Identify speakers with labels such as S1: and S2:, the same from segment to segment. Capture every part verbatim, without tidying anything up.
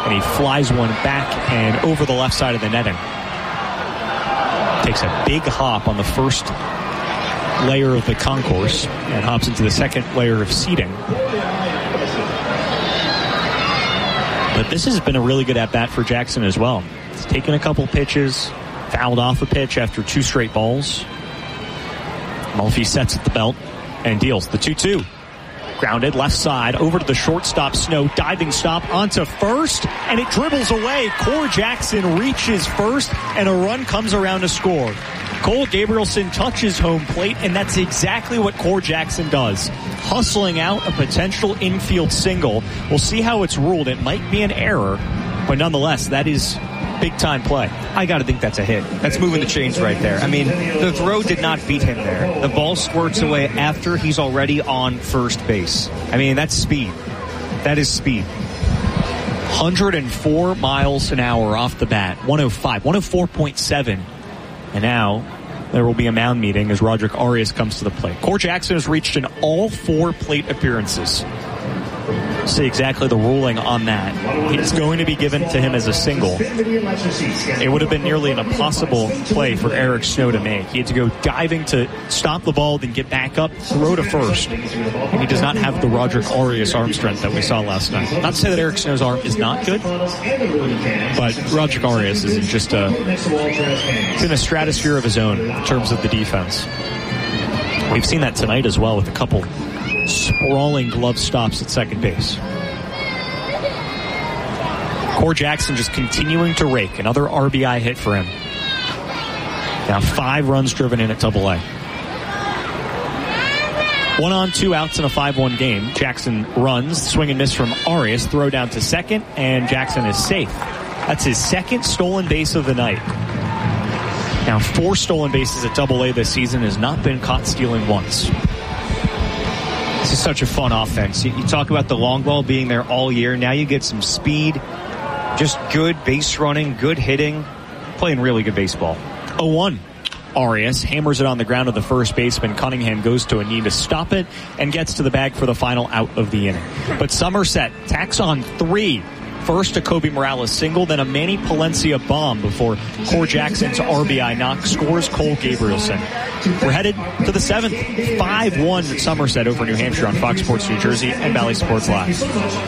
S1: and he flies one back and over the left side of the netting. Takes a big hop on the first layer of the concourse and hops into the second layer of seating. But this has been a really good at-bat for Jackson as well. He's taken a couple pitches, fouled off a pitch after two straight balls. Mulvey sets at the belt and deals the two two. Grounded left side over to the shortstop. Snow diving stop onto first, and it dribbles away. Core Jackson reaches first, and a run comes around to score. Cole Gabrielson touches home plate, and that's exactly what Core Jackson does. Hustling out a potential infield single. We'll see how it's ruled. It might be an error, but nonetheless, that is big-time play.
S2: I got to think that's a hit. That's moving the chains right there. I mean, the throw did not beat him there. The ball squirts away after he's already on first base. I mean, that's speed. That is speed.
S1: one hundred four miles an hour off the bat. one oh five, one oh four point seven. And now there will be a mound meeting as Roderick Arias comes to the plate. Core Jackson has reached in all four plate appearances. See exactly the ruling on that. It's going to be given to him as a single. It would have been nearly an impossible play for Eric Snow to make. He had to go diving to stop the ball, then get back up, throw to first. And he does not have the Roderick Arias arm strength that we saw last night. Not to say that Eric Snow's arm is not good, but Roderick Arias is just a, it's in a stratosphere of his own in terms of the defense. We've seen that tonight as well with a couple sprawling glove stops at second base. Core Jackson just continuing to rake. Another R B I hit for him. Now five runs driven in at double A. One on, two outs in a five one game. Jackson runs, swing and miss from Arias, throw down to second, and Jackson is safe. That's his second stolen base of the night. Now four stolen bases at double A this season, has not been caught stealing once.
S2: This is such a fun offense. You, you talk about the long ball being there all year. Now you get some speed, just good base running, good hitting, playing really good baseball.
S1: oh one. Arias hammers it on the ground of the first baseman. Cunningham goes to a knee to stop it and gets to the bag for the final out of the inning. But Somerset tacks on three. First a Kobe Morales single, then a Manny Palencia bomb before Core Jackson's R B I knock scores Cole Gabrielson. We're headed to the seventh. five one Somerset over New Hampshire on Fox Sports New Jersey and Valley Sports Live.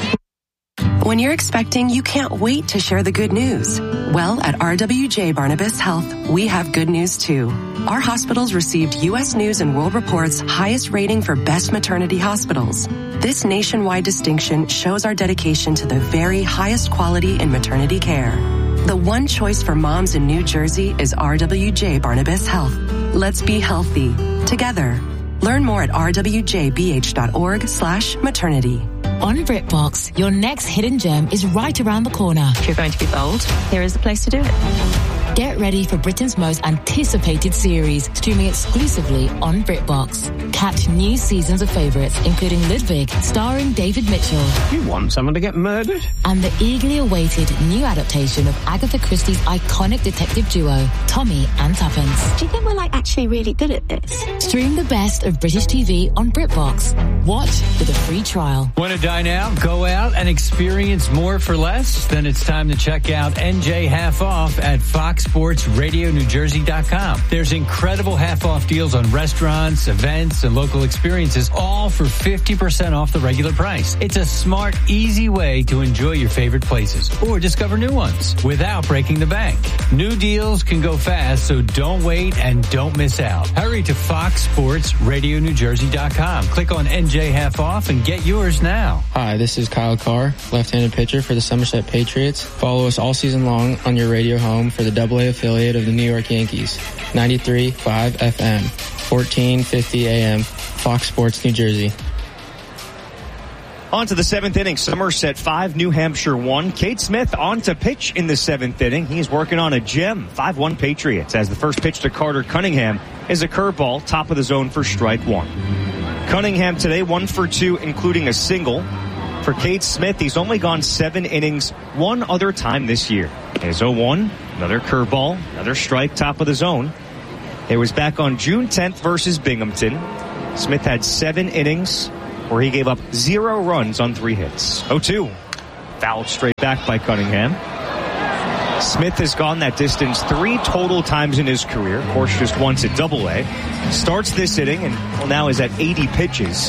S3: When you're expecting, you can't wait to share the good news. Well, at R W J Barnabas Health, we have good news too. Our hospitals received U S News and World Report's highest rating for best maternity hospitals. This nationwide distinction shows our dedication to the very highest quality in maternity care. The one choice for moms in New Jersey is R W J Barnabas Health. Let's be healthy together. Learn more at r w j b h dot org slash maternity.
S4: On BritBox, your next hidden gem is right around the corner.
S5: If you're going to be bold, here is the place to do it.
S4: Get ready for Britain's most anticipated series, streaming exclusively on BritBox. Catch new seasons of favourites, including Ludwig, starring David Mitchell.
S6: You want someone to get murdered?
S4: And the eagerly awaited new adaptation of Agatha Christie's iconic detective duo, Tommy and Tuppence.
S5: Do you think we're, like, actually really good at this?
S4: Stream the best of British T V on BritBox. Watch with a free trial.
S7: Want to dine out, go out, and experience more for less? Then it's time to check out N J Half Off at fox sports radio new jersey dot com. There's incredible half-off deals on restaurants, events, and local experiences, all for fifty percent off the regular price. It's a smart, easy way to enjoy your favorite places or discover new ones without breaking the bank. New deals can go fast, so don't wait and don't miss out. Hurry to fox sports radio new jersey dot com. Click on N J Half Off and get yours now.
S8: Hi, this is Kyle Carr, left-handed pitcher for the Somerset Patriots. Follow us all season long on your radio home for the double A affiliate of the New York Yankees. ninety-three point five F M, fourteen fifty A M, Fox Sports New Jersey.
S2: On to the seventh inning. Somerset five, New Hampshire one. Cade Smith on to pitch in the seventh inning. He's working on a gem. five one Patriots as the first pitch to Carter Cunningham is a curveball, top of the zone for strike one. Cunningham today one for two, including a single. For Cade Smith, he's only gone seven innings one other time this year. There's oh one, another curveball, another strike, top of the zone. It was back on June tenth versus Binghamton. Smith had seven innings where he gave up zero runs on three hits. oh two. fouled straight back by Cunningham. Smith has gone that distance three total times in his career. Of course, just once at double A. Starts this inning and well, now is at eighty pitches.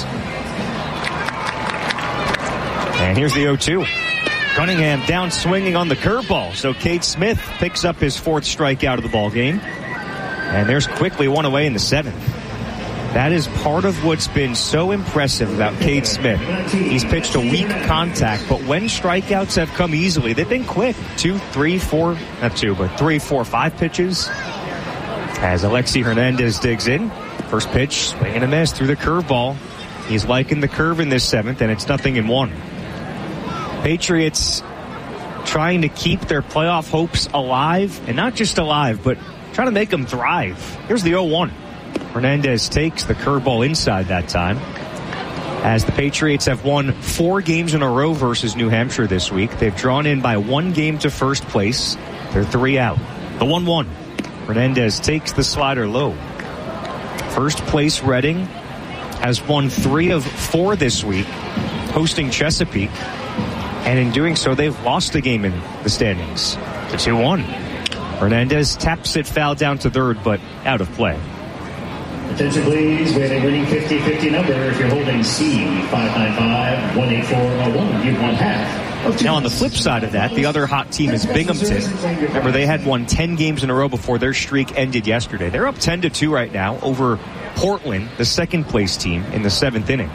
S2: And here's the oh two. Cunningham down swinging on the curveball. So Cade Smith picks up his fourth strikeout of the ball game. And there's quickly one away in the seventh. That is part of what's been so impressive about Cade Smith. He's pitched a weak contact, but when strikeouts have come easily, they've been quick. Two, three, four, not two, but three, four, five pitches. As Alexi Hernandez digs in. First pitch, swing and a miss through the curveball. He's liking the curve in this seventh, and it's nothing in one. Patriots trying to keep their playoff hopes alive, and not just alive, but trying to make them thrive. Here's the oh one. Hernandez takes the curveball inside that time. As the Patriots have won four games in a row versus New Hampshire this week, they've drawn in by one game to first place. They're three out. The one one. Hernandez takes the slider low. First place Reading has won three of four this week, hosting Chesapeake. And in doing so, they've lost a game in the standings. The two one. Hernandez taps it foul down to third, but out of play.
S9: Attention please, we have a winning fifty fifty number. If you're holding C five nine five one eight four oh one, give one half.
S2: Now on the flip side of that, the other hot team is Binghamton. Remember, they had won ten games in a row before their streak ended yesterday. They're up ten to two right now over Portland, the second place team, in the seventh inning.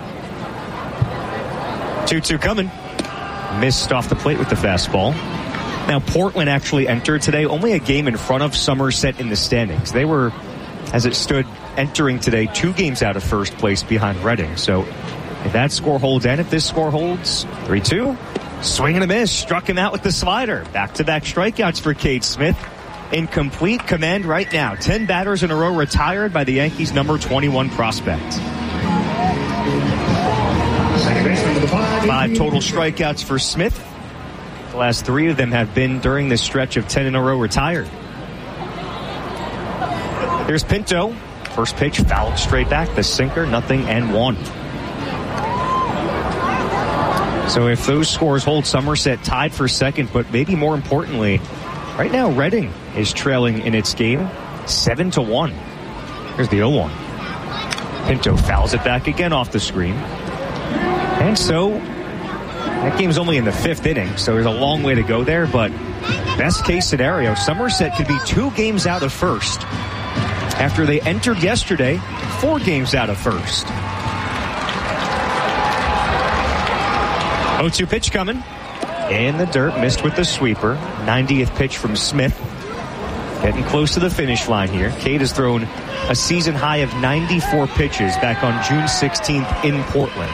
S2: two two coming. Missed off the plate with the fastball. Now, Portland actually entered today only a game in front of Somerset in the standings. They were, as it stood, entering today two games out of first place behind Reading. So if that score holds and if this score holds, three two. Swing and a miss. Struck him out with the slider. Back-to-back strikeouts for Cade Smith. In complete command right now. Ten batters in a row retired by the Yankees' number twenty-one prospect. Five total strikeouts for Smith. The last three of them have been during this stretch of ten in a row retired. Here's Pinto. First pitch fouled straight back. The sinker, nothing and one. So if those scores hold, Somerset tied for second, but maybe more importantly, right now Reading is trailing in its game seven to one. Here's the oh one. Pinto fouls it back again off the screen. And so that game's only in the fifth inning, so there's a long way to go there, but best case scenario, Somerset could be two games out of first after they entered yesterday four games out of first. oh two pitch coming. In the dirt, missed with the sweeper. ninetieth pitch from Smith. Getting close to the finish line here. Cade has thrown a season high of ninety-four pitches back on June sixteenth in Portland.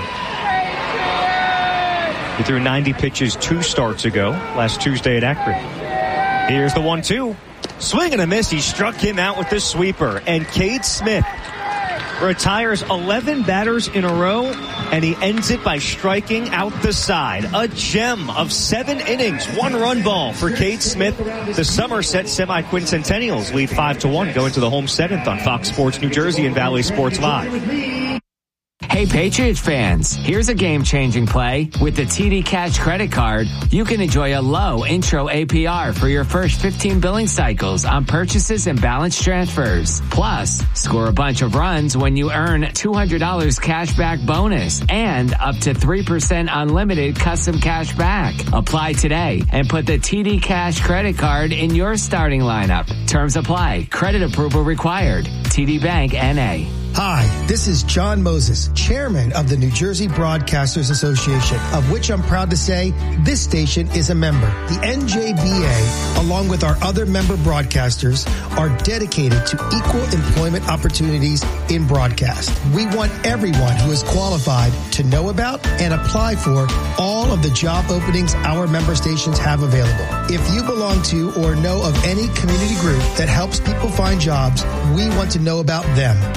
S2: He threw ninety pitches two starts ago, last Tuesday at Akron. Here's the one two. Swing and a miss. He struck him out with the sweeper. And Cade Smith retires eleven batters in a row, and he ends it by striking out the side. A gem of seven innings, one run ball for Cade Smith. The Somerset Semi-Quincentennials lead five to one, going to the home seventh on Fox Sports New Jersey and Valley Sports Live.
S10: Hey Patriots fans, here's a game-changing play. With the T D Cash credit card, you can enjoy a low intro A P R for your first fifteen billing cycles on purchases and balance transfers. Plus, score a bunch of runs when you earn two hundred dollars cash back bonus and up to three percent unlimited custom cash back. Apply today and put the T D Cash credit card in your starting lineup. Terms apply. Credit approval required. T D Bank N A.
S11: Hi, this is John Moses, chairman of the New Jersey Broadcasters Association, of which I'm proud to say this station is a member. The N J B A, along with our other member broadcasters, are dedicated to equal employment opportunities in broadcast. We want everyone who is qualified to know about and apply for all of the job openings our member stations have available. If you belong to or know of any community group that helps people find jobs, we want to know about them so that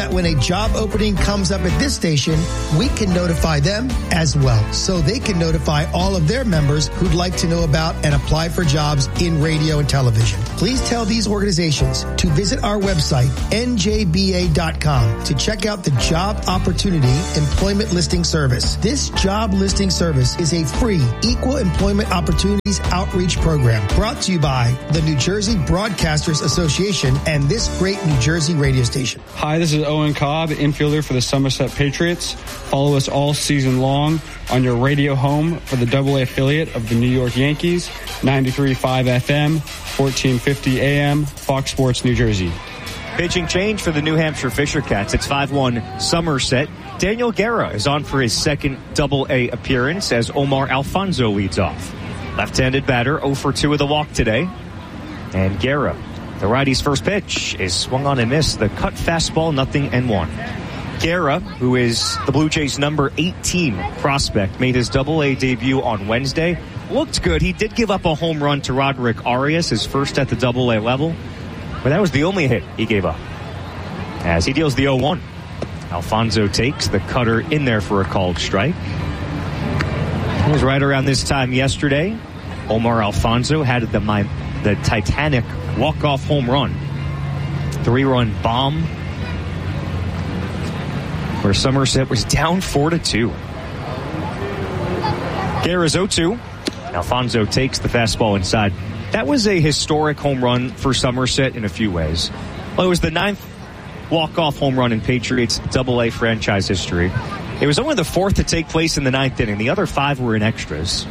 S11: that when a job opening comes up at this station, we can notify them as well, so they can notify all of their members who'd like to know about and apply for jobs in radio and television. Please tell these organizations to visit our website, N J B A dot com, to check out the Job Opportunity Employment Listing Service. This job listing service is a free Equal Employment Opportunities Outreach Program brought to you by the New Jersey Broadcasters Association and this great New Jersey radio station.
S12: Hi, this is Owen Cobb, infielder for the Somerset Patriots. Follow us all season long on your radio home for the double A affiliate of the New York Yankees, ninety-three point five F M, fourteen fifty A M, Fox Sports, New Jersey.
S2: Pitching change for the New Hampshire Fisher Cats. It's five one Somerset. Daniel Guerra is on for his second double A appearance as Omar Alfonso leads off. Left-handed batter, oh for two with a walk today. And Guerra, the righty's first pitch, is swung on and missed. The cut fastball, nothing and one. Guerra, who is the Blue Jays' number eighteen prospect, made his double A debut on Wednesday. Looked good. He did give up a home run to Roderick Arias, his first at the double A level. But that was the only hit he gave up. As he deals the oh one. Alfonso takes the cutter in there for a called strike. It was right around this time yesterday. Omar Alfonso had the, the Titanic walk-off home run. Three-run bomb where Somerset was down four to two. Guerra's oh two. Alfonso takes the fastball inside. That was a historic home run for Somerset in a few ways. Well, it was the ninth walk-off home run in Patriots double A franchise history. It was only the fourth to take place in the ninth inning. The other five were in extras.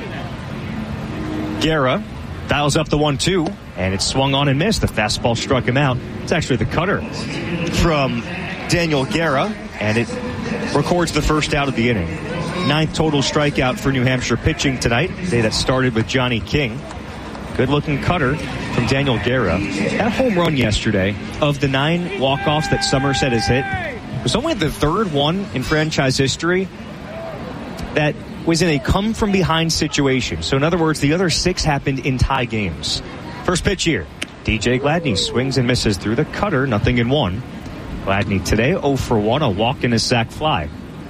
S2: Guerra dials up the one two, and it swung on and missed. The fastball struck him out. It's actually the cutter from Daniel Guerra, and it records the first out of the inning. Ninth total strikeout for New Hampshire pitching tonight, a day that started with Johnny King. Good-looking cutter from Daniel Guerra. That home run yesterday, of the nine walk-offs that Somerset has hit, was only the third one in franchise history that was in a come-from-behind situation. So, in other words, the other six happened in tie games. First pitch here. D J Gladney swings and misses through the cutter, nothing in one. Gladney today, oh for one, a walk and a sac fly.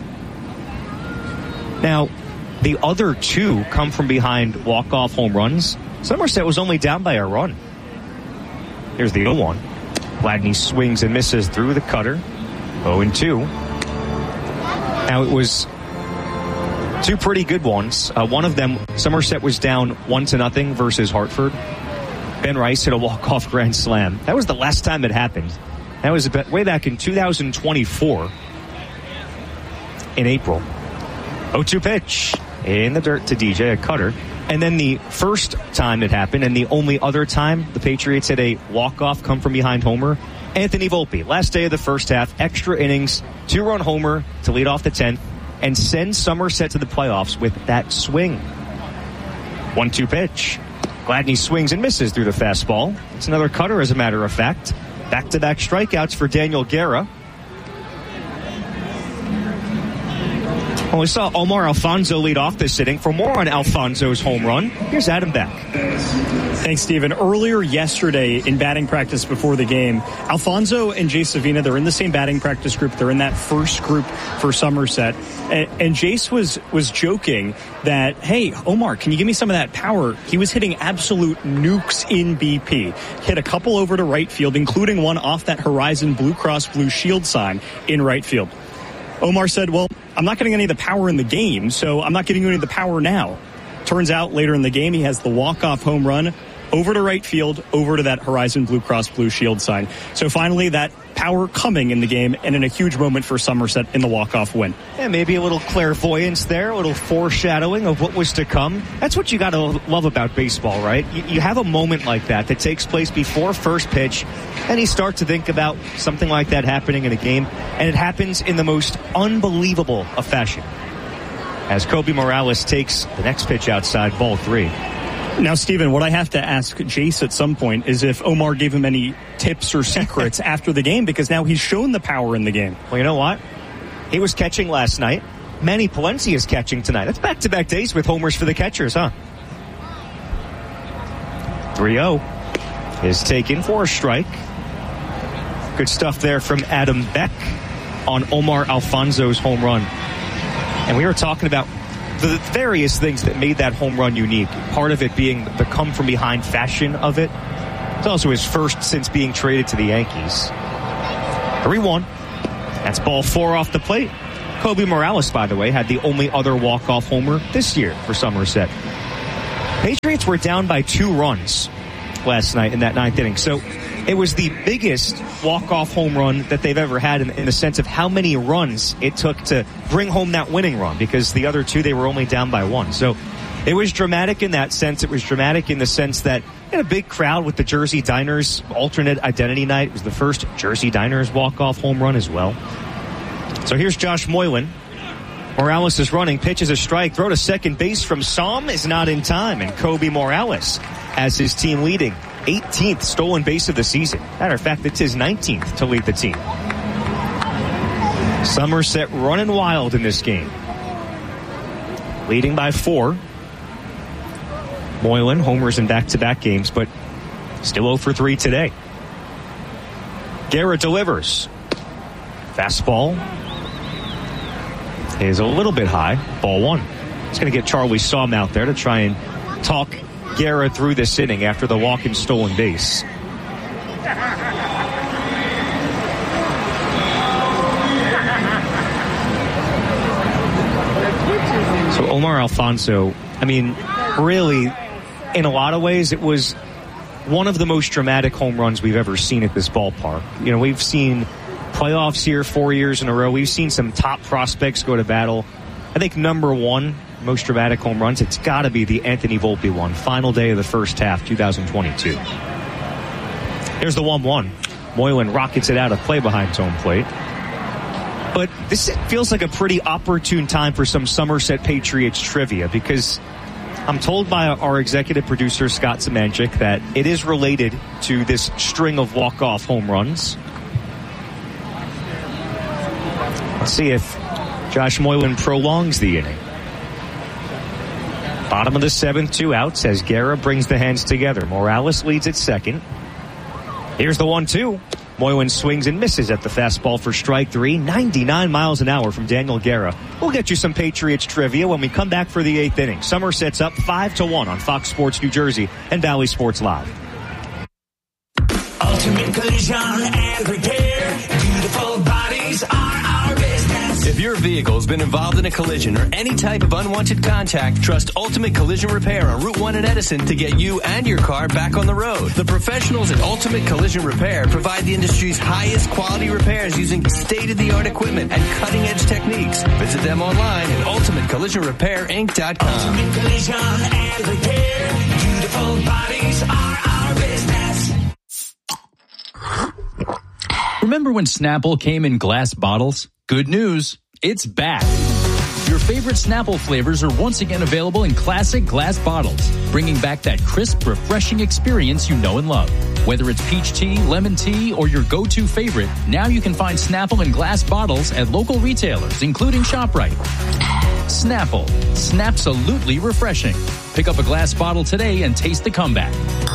S2: Now, the other two come from behind walk-off home runs. Somerset was only down by a run. Here's the oh one. Gladney swings and misses through the cutter. oh and two. Now, it was two pretty good ones. Uh, one of them, Somerset was down one to nothing versus Hartford. Ben Rice hit a walk-off grand slam. That was the last time it happened. That was way back in two thousand twenty-four in April. oh two pitch in the dirt to D J, a cutter. And then the first time it happened, and the only other time the Patriots had a walk-off come-from-behind homer, Anthony Volpe, last day of the first half, extra innings, two-run homer to lead off the tenth, and send Somerset to the playoffs with that swing. one two pitch. Gladney swings and misses through the fastball. It's another cutter, as a matter of fact. Back-to-back strikeouts for Daniel Guerra. Well, we saw Omar Alfonso lead off this inning. For more on Alfonso's home run, here's Adam Beck.
S13: Thanks, Stephen. Earlier yesterday in batting practice before the game, Alfonso and Jace Savina, they're in the same batting practice group. They're in that first group for Somerset. And, and Jace was, was joking that, hey, Omar, can you give me some of that power? He was hitting absolute nukes in B P. Hit a couple over to right field, including one off that Horizon Blue Cross Blue Shield sign in right field. Omar said, well, I'm not getting any of the power in the game, so I'm not getting any of the power now. Turns out later in the game, he has the walk-off home run over to right field, over to that Horizon Blue Cross Blue Shield sign. So finally, that power coming in the game, and in a huge moment for Somerset in the walk-off win.
S2: Yeah, maybe a little clairvoyance there, a little foreshadowing of what was to come. That's what you got to love about baseball, right? You, you have a moment like that that takes place before first pitch, and you start to think about something like that happening in a game, and it happens in the most unbelievable of fashion. As Kobe Morales takes the next pitch outside, ball three.
S13: Now, Stephen, what I have to ask Jace at some point is if Omar gave him any tips or secrets after the game, because now he's shown the power in the game.
S2: Well, you know what? He was catching last night. Manny Palencia is catching tonight. That's back-to-back days with homers for the catchers, huh? three oh is taken for a strike. Good stuff there from Adam Beck on Omar Alfonso's home run. And we were talking about the various things that made that home run unique. Part of it being the come-from-behind fashion of it. It's also his first since being traded to the Yankees. three one. That's ball four off the plate. Kobe Morales, by the way, had the only other walk-off homer this year for Somerset. Patriots were down by two runs last night in that ninth inning. So it was the biggest walk-off home run that they've ever had in, in the sense of how many runs it took to bring home that winning run, because the other two, they were only down by one. So it was dramatic in that sense. It was dramatic in the sense that we had a big crowd with the Jersey Diners alternate identity night. It was the first Jersey Diners walk-off home run as well. So here's Josh Moylan. Morales is running, pitches a strike, throw to second base from Som is not in time, and Kobe Morales has his team leading. eighteenth stolen base of the season. Matter of fact, it's his nineteenth to lead the team. Somerset running wild in this game. Leading by four. Moylan homers in back-to-back games, but still oh for three today. Guerra delivers. Fastball is a little bit high. Ball one. It's going to get Charlie Som out there to try and talk Guerra through this inning after the walk and stolen base. So Omar Alfonso, I mean, really, in a lot of ways, it was one of the most dramatic home runs we've ever seen at this ballpark. You know, we've seen playoffs here four years in a row. We've seen some top prospects go to battle. I think number one most dramatic home runs, it's got to be the Anthony Volpe one. Final day of the first half, two thousand twenty-two. Here's the one one. Moylan rockets it out of play behind his own plate. But this feels like a pretty opportune time for some Somerset Patriots trivia, because I'm told by our executive producer, Scott Semanchik, that it is related to this string of walk-off home runs. Let's see if Josh Moylan prolongs the inning. Bottom of the seventh, two outs as Guerra brings the hands together. Morales leads at second. Here's the one two. Moylan swings and misses at the fastball for strike three. ninety-nine miles an hour from Daniel Guerra. We'll get you some Patriots trivia when we come back for the eighth inning. Somerset's up five to one on Fox Sports New Jersey and Valley Sports Live.
S14: Ultimate Collision and Repair. Beautiful bodies are our business.
S15: If your vehicle's been involved in a collision or any type of unwanted contact, trust Ultimate Collision Repair on Route one in Edison to get you and your car back on the road. The professionals at Ultimate Collision Repair provide the industry's highest quality repairs using state-of-the-art equipment and cutting-edge techniques. Visit them online at ultimate collision repair inc dot com.
S14: Ultimate Collision and Repair. Beautiful bodies are our business.
S16: Remember when Snapple came in glass bottles? Good news, it's back. Your favorite Snapple flavors are once again available in classic glass bottles, bringing back that crisp, refreshing experience you know and love. Whether it's peach tea, lemon tea, or your go-to favorite, now you can find Snapple in glass bottles at local retailers, including ShopRite. Snapple, Snapsalutely refreshing. Pick up a glass bottle today and taste the comeback.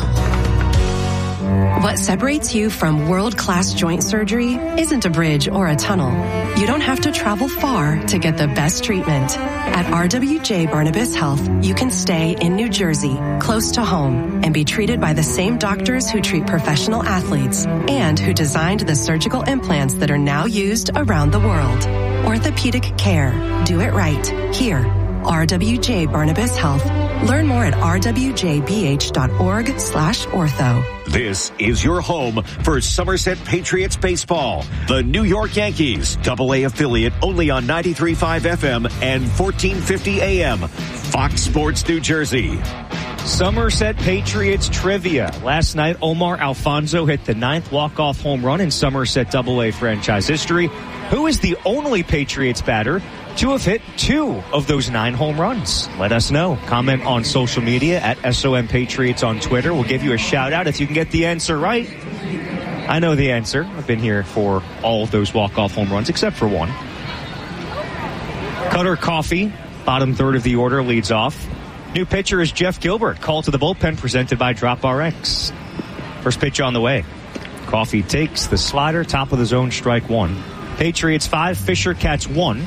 S3: What separates you from world-class joint surgery isn't a bridge or a tunnel. You don't have to travel far to get the best treatment. At R W J Barnabas Health, you can stay in New Jersey, close to home, and be treated by the same doctors who treat professional athletes and who designed the surgical implants that are now used around the world. Orthopedic care. Do it right. Here. R W J Barnabas Health. Learn more at r w j b h dot org slash ortho.
S17: This is your home for Somerset Patriots baseball. The New York Yankees, double A affiliate, only on ninety-three point five F M and fourteen fifty A M. Fox Sports New Jersey.
S2: Somerset Patriots trivia. Last night, Omar Alfonso hit the ninth walk-off home run in Somerset double A franchise history. Who is the only Patriots batter to have hit two of those nine home runs? Let us know. Comment on social media at S O M Patriots on Twitter. We'll give you a shout out if you can get the answer right. I know the answer. I've been here for all of those walk-off home runs except for one. Cutter Coffee, bottom third of the order, leads off. New pitcher is Jeff Gilbert. Call to the bullpen presented by Drop R X. First pitch on the way. Coffee takes the slider, top of the zone, strike one. Patriots five, Fisher Cats one.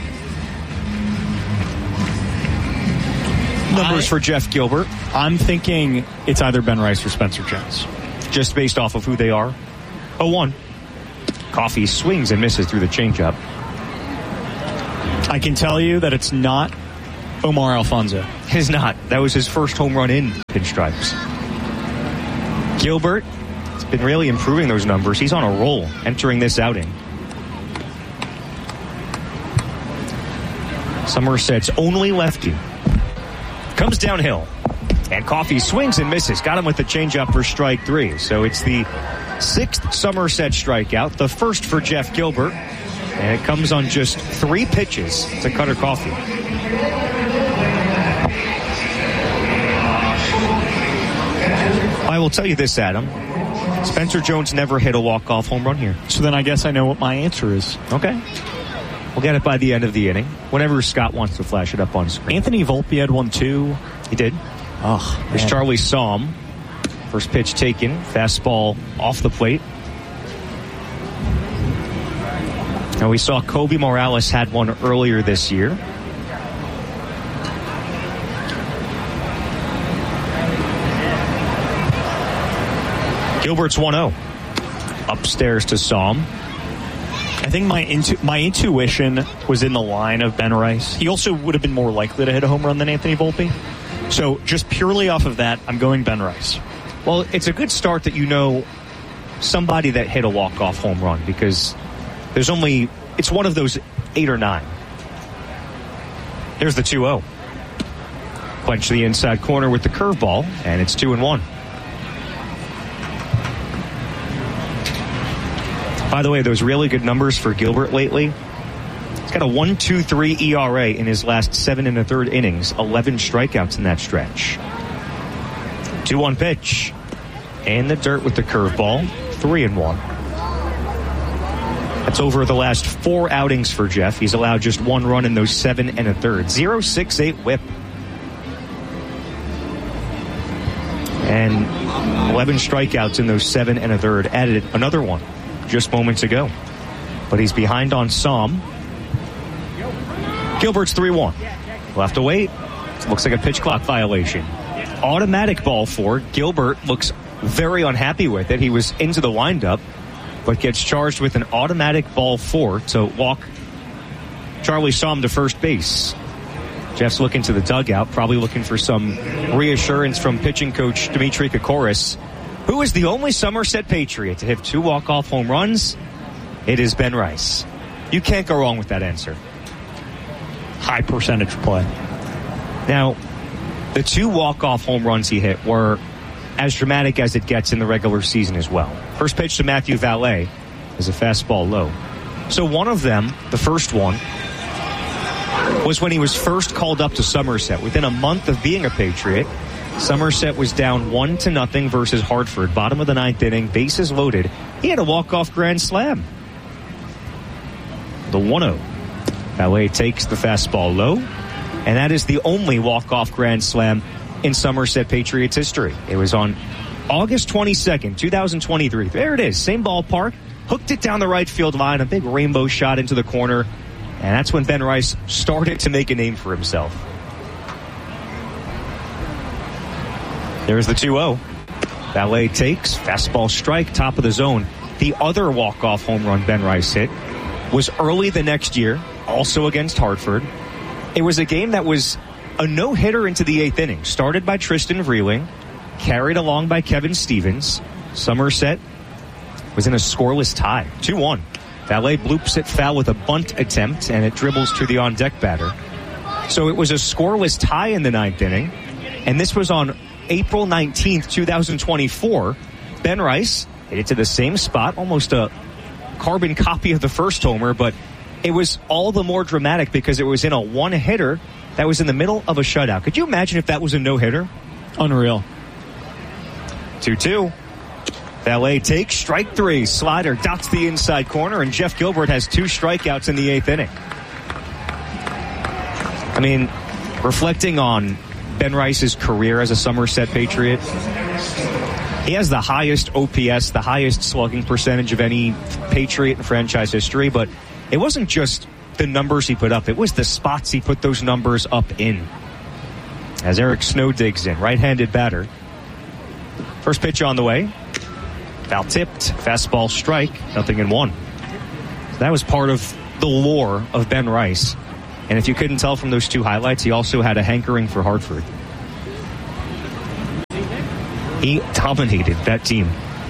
S2: Numbers I, for Jeff Gilbert.
S13: I'm thinking it's either Ben Rice or Spencer Jones.
S2: Just based off of who they are. oh one. Coffee swings and misses through the changeup.
S13: I can tell you that it's not Omar Alfonso.
S2: It's not. That was his first home run in pinstripes. Gilbert has been really improving those numbers. He's on a roll entering this outing. Somerset's only lefty. Comes downhill. And Coffee swings and misses. Got him with the changeup for strike three. So it's the sixth Somerset strikeout. The first for Jeff Gilbert. And it comes on just three pitches to Cutter Coffee. I will tell you this, Adam. Spencer Jones never hit a walk-off home run here.
S13: So then I guess I know what my answer is.
S2: Okay. We'll get it by the end of the inning. Whenever Scott wants to flash it up on screen.
S13: Anthony Volpe had one, too.
S2: He did.
S13: Oh,
S2: There's Charlie Somm. First pitch taken. Fastball off the plate. Now we saw Kobe Morales had one earlier this year. Gilbert's one oh. Upstairs to Somm.
S13: I think my intu- my intuition was in the line of Ben Rice. He also would have been more likely to hit a home run than Anthony Volpe. So just purely off of that, I'm going Ben Rice.
S2: Well, it's a good start that you know somebody that hit a walk-off home run because there's only, it's one of those eight or nine. There's the two oh. Quench the inside corner with the curveball, and it's two and one. By the way, those really good numbers for Gilbert lately. He's got a one point two three E R A in his last seven and a third innings. eleven strikeouts in that stretch. two one pitch. And the dirt with the curveball. three and one. That's over the last four outings for Jeff. He's allowed just one run in those seven and a third. oh point six eight whip. And eleven strikeouts in those seven and a third. Added another one just moments ago. But he's behind on Somm. Gilbert's three one. We'll have to wait. Looks like a pitch clock violation. Automatic ball four. Gilbert looks very unhappy with it. He was into the windup, but gets charged with an automatic ball four to walk Charlie Somm to first base. Jeff's looking to the dugout, probably looking for some reassurance from pitching coach Dimitri Kokoris, who is the only Somerset Patriot to hit two walk-off home runs. It is Ben Rice. You can't go wrong with that answer.
S13: High percentage play.
S2: Now, the two walk-off home runs he hit were as dramatic as it gets in the regular season as well. First pitch to Matthew Valet is a fastball low. So one of them, the first one, was when he was first called up to Somerset. Within a month of being a Patriot, Somerset was down one to nothing versus Hartford. Bottom of the ninth inning, bases loaded. He had a walk-off grand slam. The one oh. Valet takes the fastball low, and that is the only walk-off grand slam in Somerset Patriots history. It was on August twenty-second, twenty twenty-three. There it is, same ballpark. Hooked it down the right field line, a big rainbow shot into the corner, and that's when Ben Rice started to make a name for himself. There's the two oh. Valet takes, fastball strike, top of the zone. The other walk-off home run Ben Rice hit was early the next year, also against Hartford. It was a game that was a no-hitter into the eighth inning, started by Tristan Vreeling, carried along by Kevin Stevens. Somerset was in a scoreless tie, two one. Valet bloops it foul with a bunt attempt, and it dribbles to the on-deck batter. So it was a scoreless tie in the ninth inning, and this was on April nineteenth, twenty twenty-four. Ben Rice hit it to the same spot, almost a carbon copy of the first homer, but it was all the more dramatic because it was in a one-hitter that was in the middle of a shutout. Could you imagine if that was a no-hitter?
S13: Unreal.
S2: two two. Valet takes, strike three. Slider dots the inside corner, and Jeff Gilbert has two strikeouts in the eighth inning. I mean, reflecting on Ben Rice's career as a Somerset Patriot, He has the highest O P S, the highest slugging percentage of any Patriot in franchise history, but it wasn't just the numbers he put up. It was the spots he put those numbers up in. As Eric Snow digs in, right-handed batter. First pitch on the way. Foul tipped, fastball strike, nothing in one. So that was part of the lore of Ben Rice. And if you couldn't tell from those two highlights, he also had a hankering for Hartford. He dominated that team.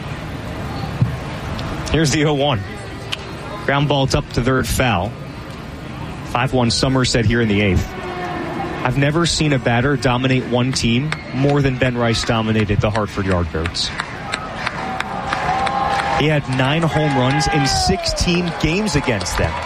S2: Here's the oh one. Ground ball up to third, foul. five one Somerset here in the eighth. I've never seen a batter dominate one team more than Ben Rice dominated the Hartford Yardbirds. He had nine home runs in sixteen games against them.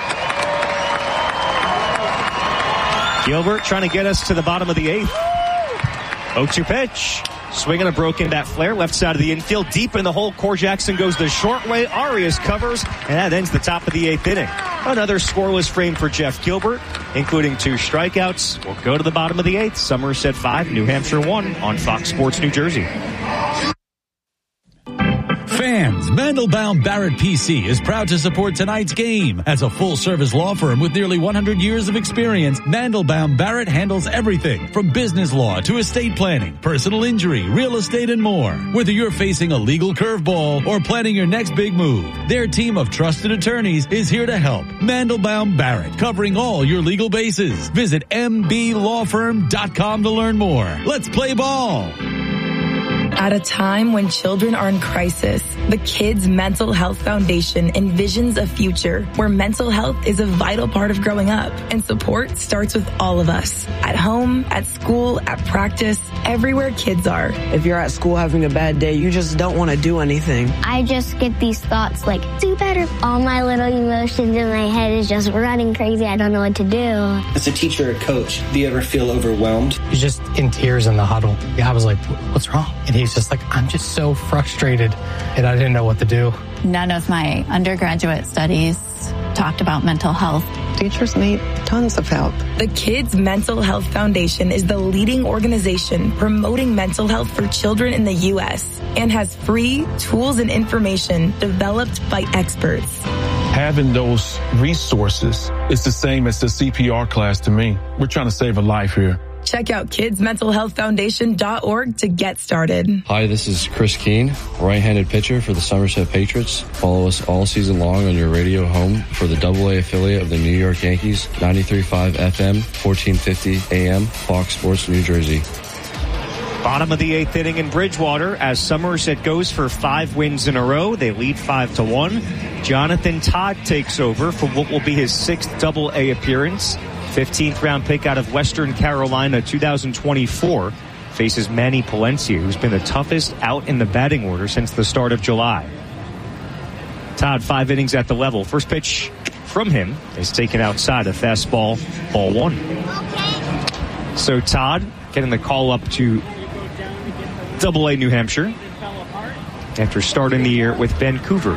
S2: Gilbert trying to get us to the bottom of the eighth. oh two pitch. Swinging a broken bat flare, left side of the infield, deep in the hole. Core Jackson goes the short way. Arias covers, and that ends the top of the eighth inning. Another scoreless frame for Jeff Gilbert, including two strikeouts. We'll go to the bottom of the eighth. Somerset five, New Hampshire one on Fox Sports New Jersey.
S16: Fans, Mandelbaum Barrett P C is proud to support tonight's game. As a full-service law firm with nearly one hundred years of experience, Mandelbaum Barrett handles everything from business law to estate planning, personal injury, real estate, and more. Whether you're facing a legal curveball or planning your next big move, their team of trusted attorneys is here to help. Mandelbaum Barrett, covering all your legal bases. Visit m b law firm dot com to learn more. Let's play ball.
S18: At a time when children are in crisis, the Kids Mental Health Foundation envisions a future where mental health is a vital part of growing up, and support starts with all of us. At home, at school, at practice, everywhere kids are.
S19: If you're at school having a bad day, you just don't want to do anything.
S20: I just get these thoughts like, do better. All my little emotions in my head is just running crazy. I don't know what to do.
S21: As a teacher or coach, do you ever feel overwhelmed?
S22: He's just in tears in the huddle. Yeah, I was like, what's wrong? And he's just like, I'm just so frustrated, and I didn't know what to do.
S23: None of my undergraduate studies talked about mental health.
S19: Teachers need tons of help.
S18: The Kids Mental Health Foundation is the leading organization promoting mental health for children in the U S and has free tools and information developed by experts.
S24: Having those resources is the same as the C P R class to me. We're trying to save a life here.
S18: Check out kids mental health foundation dot org to get started.
S25: Hi, this is Chris Keene, right-handed pitcher for the Somerset Patriots. Follow us all season long on your radio home for the double A affiliate of the New York Yankees, ninety-three point five F M, fourteen fifty A M, Fox Sports New Jersey.
S2: Bottom of the eighth inning in Bridgewater as Somerset goes for five wins in a row. They lead five to one. Jonathan Todd takes over for what will be his sixth double A appearance. fifteenth round pick out of Western Carolina, two thousand twenty-four, faces Manny Palencia, who's been the toughest out in the batting order since the start of July. Todd, five innings at the level. First pitch from him is taken outside, a fastball, ball one. So Todd getting the call up to Double A New Hampshire after starting the year with Vancouver.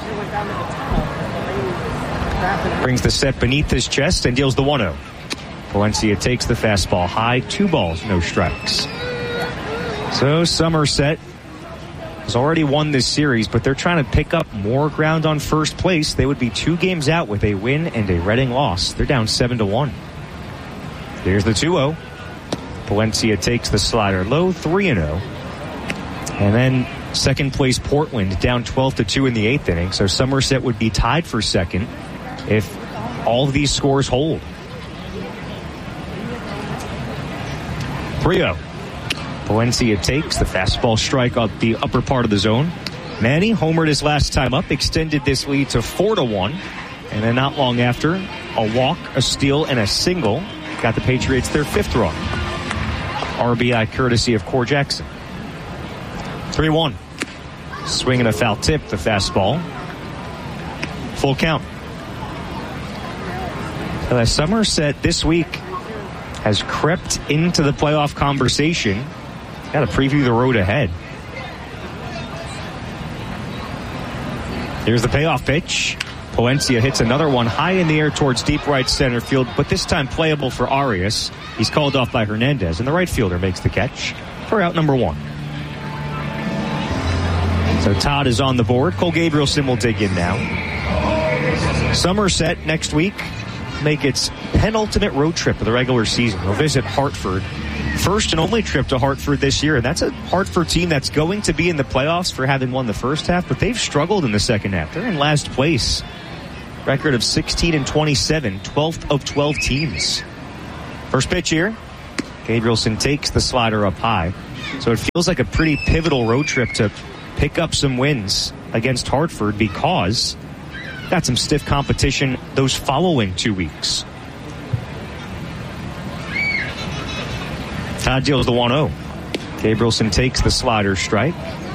S2: Brings the set beneath his chest and deals the one oh. Palencia takes the fastball high, two balls, no strikes. So Somerset has already won this series, but they're trying to pick up more ground on first place. They would be two games out with a win and a Reading loss. They're down seven to one. Here's the two oh. Palencia takes the slider low, three and oh. And then second place Portland down twelve to two in the eighth inning. So Somerset would be tied for second if all of these scores hold. three oh. Palencia takes the fastball strike up the upper part of the zone. Manny homered his last time up, extended this lead to four to one. And then not long after, a walk, a steal, and a single got the Patriots their fifth run. R B I courtesy of Core Jackson. three one. Swinging a foul tip, the fastball. Full count. Uh, Somerset this week has crept into the playoff conversation. Got to preview the road ahead. Here's the payoff pitch. Palencia hits another one high in the air towards deep right center field, but this time playable for Arias. He's called off by Hernandez, and the right fielder makes the catch for out number one. So Todd is on the board. Cole Gabrielson will dig in now. Somerset next week make its penultimate road trip of the regular season. They'll visit Hartford. First and only trip to Hartford this year. And that's a Hartford team that's going to be in the playoffs for having won the first half, but they've struggled in the second half. They're in last place. Record of sixteen and twenty-seven, twelfth of twelve teams. First pitch here. Gabrielson takes the slider up high. So it feels like a pretty pivotal road trip to pick up some wins against Hartford because got some stiff competition those following two weeks. Todd deals the one oh. Gabrielson takes the slider strike.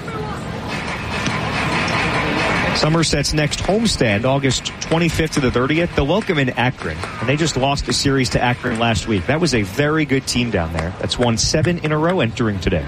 S2: Somerset's next homestand, August twenty-fifth to the thirtieth. They'll welcome in Akron, and they just lost a series to Akron last week. That was a very good team down there. That's won seven in a row entering today.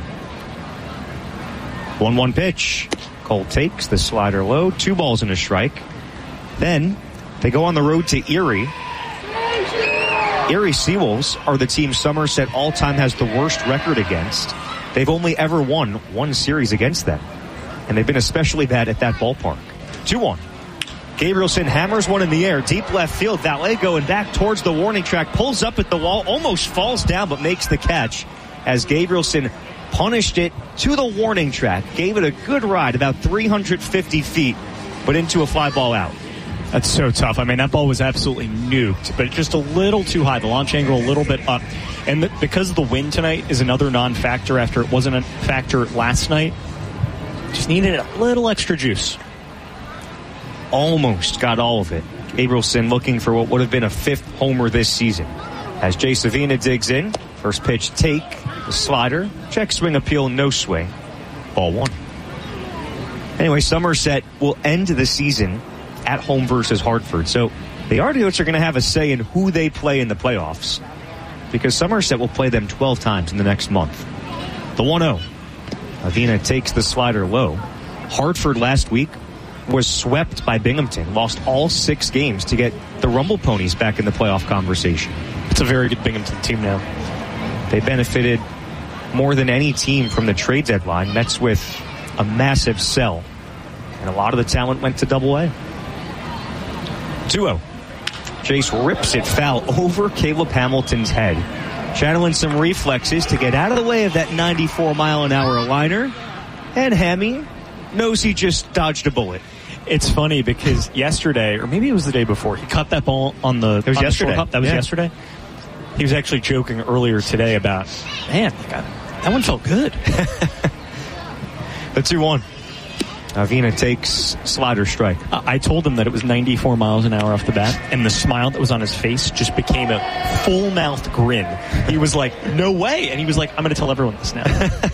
S2: one one pitch. Cole takes the slider low. Two balls and a strike. Then they go on the road to Erie. Erie Seawolves are the team Somerset all-time has the worst record against. They've only ever won one series against them, and they've been especially bad at that ballpark. two one. Gabrielson hammers one in the air. Deep left field. Valet going back towards the warning track. Pulls up at the wall. Almost falls down, but makes the catch as Gabrielson punished it to the warning track. Gave it a good ride, about three hundred fifty feet, but into a fly ball out.
S13: That's so tough. I mean, that ball was absolutely nuked, but just a little too high. The launch angle a little bit up. And the, because the wind tonight is another non-factor after it wasn't a factor last night, just needed a little extra juice.
S2: Almost got all of it. Gabrielson looking for what would have been a fifth homer this season. As Jay Savina digs in, first pitch take, the slider, check swing appeal, no swing. Ball one. Anyway, Somerset will end the season at home versus Hartford. So the Argonauts are going to have a say in who they play in the playoffs because Somerset will play them twelve times in the next month. The one oh. Avina takes the slider low. Hartford last week was swept by Binghamton, lost all six games to get the Rumble Ponies back in the playoff conversation.
S13: It's a very good Binghamton team now.
S2: They benefited more than any team from the trade deadline. Mets with a massive sell, and a lot of the talent went to Double A. two oh. Jace rips it foul over Caleb Hamilton's head. Channeling some reflexes to get out of the way of that ninety-four mile an hour liner. And Hammy knows he just dodged a bullet.
S13: It's funny because yesterday, or maybe it was the day before, he caught that ball on the,
S2: it was
S13: on
S2: yesterday.
S13: the short hop. That was
S2: yeah.
S13: yesterday. He was actually joking earlier today about, man, that one felt good.
S2: The two one. Avina takes slider strike.
S13: I told him that it was ninety-four miles an hour off the bat, and the smile that was on his face just became a full-mouthed grin. He was like, no way. And he was like, I'm going to tell everyone this now.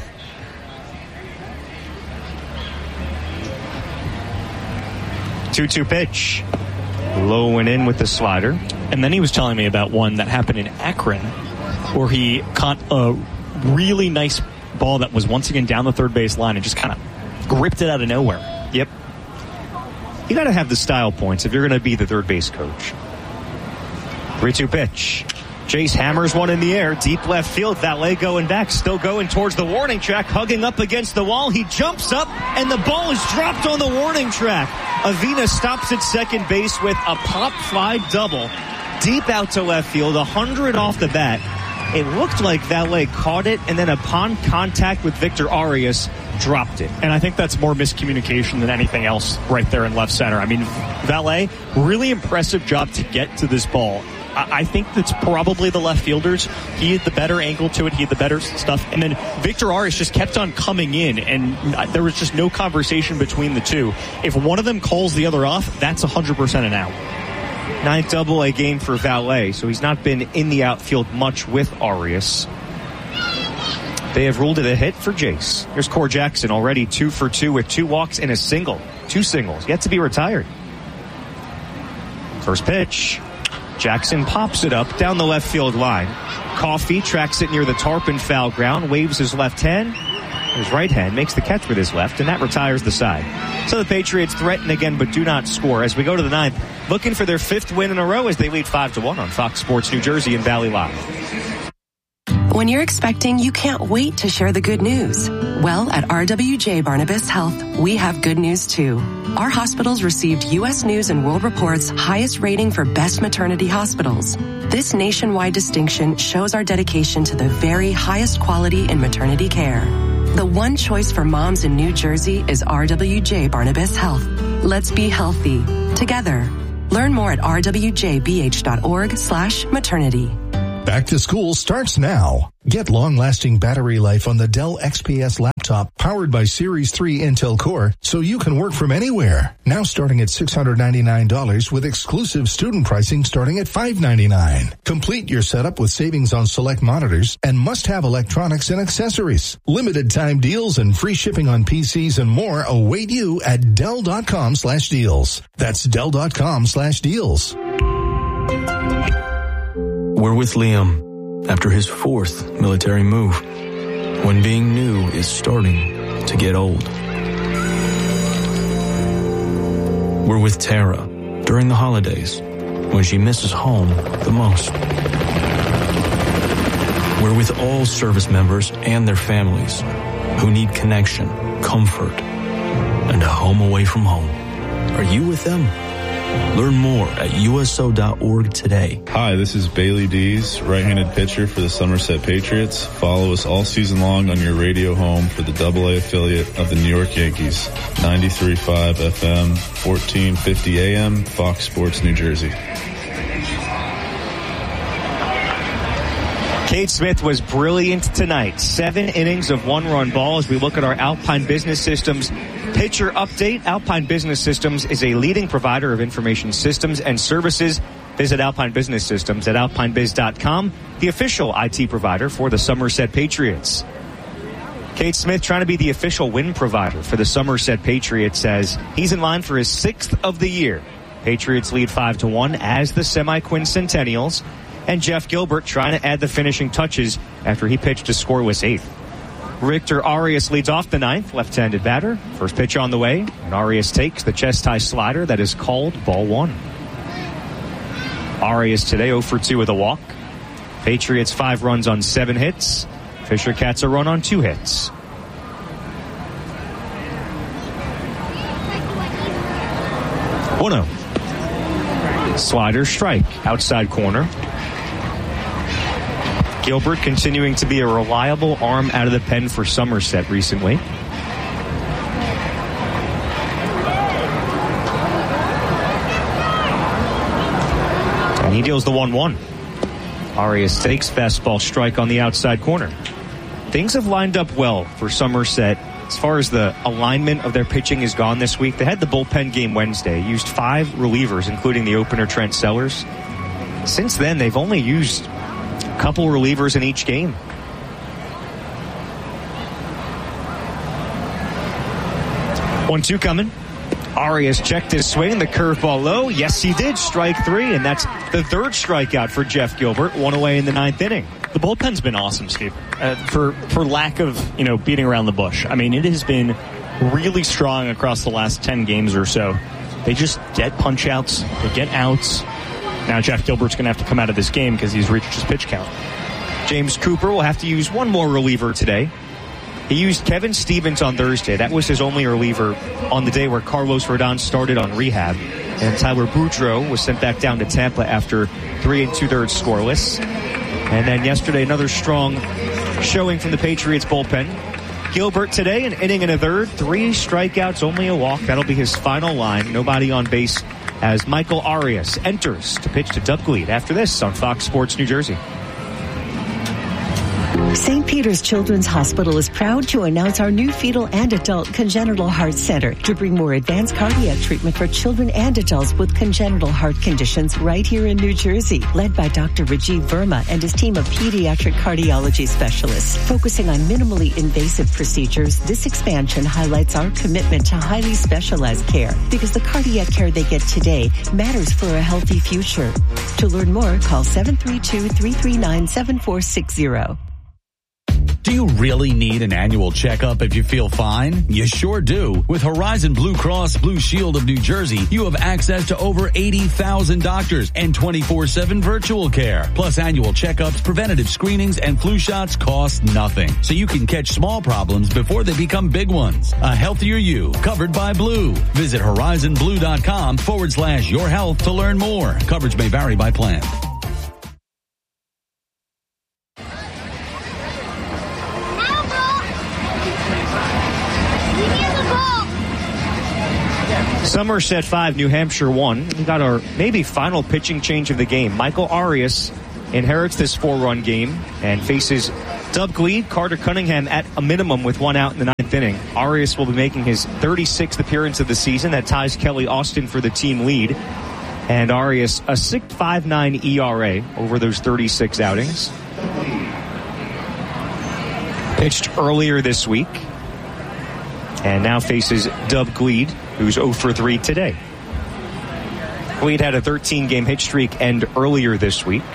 S2: two two pitch. Low and in with the slider.
S13: And then he was telling me about one that happened in Akron where he caught a really nice ball that was once again down the third base line and just kind of gripped it out of nowhere.
S2: Yep. You got to have the style points if you're going to be the third base coach. three two pitch. Jace hammers one in the air. Deep left field. Valet going back. Still going towards the warning track. Hugging up against the wall. He jumps up and the ball is dropped on the warning track. Avina stops at second base with a pop fly double. Deep out to left field. one hundred off the bat. It looked like Valet caught it and then upon contact with Victor Arias dropped it.
S13: And I think that's more miscommunication than anything else right there in left center. I mean, Valet, really impressive job to get to this ball. I think that's probably the left fielders. He had the better angle to it. He had the better stuff. And then Victor Arias just kept on coming in, and there was just no conversation between the two. If one of them calls the other off, that's one hundred percent an out.
S2: Ninth double A game for Valet, so he's not been in the outfield much with Arias. They have ruled it a hit for Jace. Here's Core Jackson, already two for two with two walks and a single. Two singles, yet to be retired. First pitch. Jackson pops it up down the left field line. Coffey tracks it near the tarpon foul ground, waves his left hand. His right hand makes the catch with his left, and that retires the side. So the Patriots threaten again but do not score as we go to the ninth, looking for their fifth win in a row as they lead five to one on Fox Sports New Jersey and Valley Live.
S3: When you're expecting, you can't wait to share the good news. Well, at R W J Barnabas Health, we have good news too. Our hospitals received U S News and World Report's highest rating for best maternity hospitals. This nationwide distinction shows our dedication to the very highest quality in maternity care. The one choice for moms in New Jersey is R W J Barnabas Health. Let's be healthy together. Learn more at r w j b h dot org slash maternity.
S1: Back to school starts now. Get long-lasting battery life on the Dell X P S laptop powered by Series three Intel Core so you can work from anywhere. Now starting at six hundred ninety-nine dollars with exclusive student pricing starting at five hundred ninety-nine dollars. Complete your setup with savings on select monitors and must-have electronics and accessories. Limited time deals and free shipping on P Cs and more await you at Dell.com slash deals. That's Dell.com slash deals.
S4: We're with Liam after his fourth military move, when being new is starting to get old. We're with Tara during the holidays, when she misses home the most. We're with all service members and their families who need connection, comfort, and a home away from home. Are you with them? Learn more at U S O dot org today.
S5: Hi, this is Bailey Dees, right-handed pitcher for the Somerset Patriots. Follow us all season long on your radio home for the double A affiliate of the New York Yankees. ninety-three point five F M, fourteen fifty A M, Fox Sports New Jersey.
S2: Cade Smith was brilliant tonight. Seven innings of one-run ball as we look at our Alpine Business Systems pitcher update. Alpine Business Systems is a leading provider of information systems and services. Visit Alpine Business Systems at alpine biz dot com, the official I T provider for the Somerset Patriots. Cade Smith trying to be the official win provider for the Somerset Patriots as he's in line for his sixth of the year. Patriots lead five to one as the semi-quincentennials. And Jeff Gilbert trying to add the finishing touches after he pitched a scoreless eighth. Richter Arias leads off the ninth, left-handed batter. First pitch on the way, and Arias takes the chest-high slider that is called ball one. Arias today oh for two with a walk. Patriots five runs on seven hits. Fisher Cats a run on two hits. one oh. Slider strike, outside corner. Gilbert continuing to be a reliable arm out of the pen for Somerset recently. And he deals the one one. Arias takes fastball strike on the outside corner. Things have lined up well for Somerset as far as the alignment of their pitching is gone this week. They had the bullpen game Wednesday, used five relievers, including the opener Trent Sellers. Since then, they've only used a couple relievers in each game. one two coming. Arias checked his swing, the curveball low. Yes, he did. Strike three, and that's the third strikeout for Jeff Gilbert. One away in the ninth inning.
S13: The bullpen's been awesome, Steve, uh, for, for lack of, you know, beating around the bush. I mean, it has been really strong across the last ten games or so. They just get punch-outs. They get outs. Now Jeff Gilbert's going to have to come out of this game because he's reached his pitch count.
S2: James Cooper will have to use one more reliever today. He used Kevin Stevens on Thursday. That was his only reliever on the day where Carlos Rodon started on rehab. And Tyler Boudreaux was sent back down to Tampa after three and two-thirds scoreless. And then yesterday, another strong showing from the Patriots bullpen. Gilbert today, an inning and a third, three strikeouts, only a walk. That'll be his final line. Nobody on base as Michael Arias enters to pitch to Doug Gleed after this on Fox Sports New Jersey.
S6: Saint Peter's Children's Hospital is proud to announce our new fetal and adult congenital heart center to bring more advanced cardiac treatment for children and adults with congenital heart conditions right here in New Jersey. Led by Doctor Rajiv Verma and his team of pediatric cardiology specialists. Focusing on minimally invasive procedures, this expansion highlights our commitment to highly specialized care because the cardiac care they get today matters for a healthy future. To learn more, call seven three two, three three nine, seven four six zero.
S7: Do you really need an annual checkup if you feel fine? You sure do. With Horizon Blue Cross Blue Shield of New Jersey, you have access to over eighty thousand doctors and twenty-four seven virtual care. Plus annual checkups, preventative screenings, and flu shots cost nothing. So you can catch small problems before they become big ones. A healthier you, covered by Blue. Visit horizonblue.com forward slash your health to learn more. Coverage may vary by plan.
S2: Somerset five, New Hampshire one. We got our maybe final pitching change of the game. Michael Arias inherits this four-run game and faces Dub Gleed, Carter Cunningham at a minimum with one out in the ninth inning. Arias will be making his thirty-sixth appearance of the season. That ties Kelly Austin for the team lead. And Arias, a six point five nine E R A over those thirty-six outings. Pitched earlier this week. And now faces Dub Gleed, who's oh for three today. Gleed had a thirteen-game hit streak end earlier this week.